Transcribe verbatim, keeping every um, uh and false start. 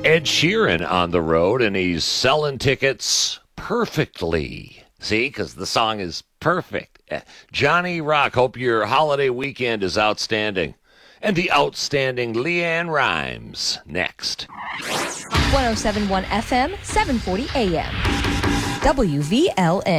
Ed Sheeran on the road, and he's selling tickets perfectly. See, because the song is perfect. Johnny Rock, hope your holiday weekend is outstanding. And the outstanding Leanne Rhymes next. one oh seven point one F M, seven forty A M. W V L N.